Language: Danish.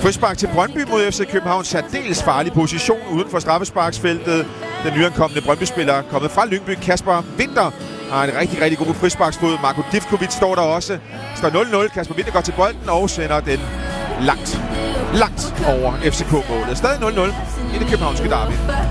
Frispark til Brøndby mod FC København. Særdeles farlig position uden for straffesparksfeltet. Den nyankomne Brøndby-spiller kommet fra Lyngby, Kasper Winther, har en rigtig god frisparksfod. Marko Divkovic står der også. Står 0-0. Kasper Winther går til bolden og sender den langt over FCK-målet. Stadig 0-0 i det københavnske derby.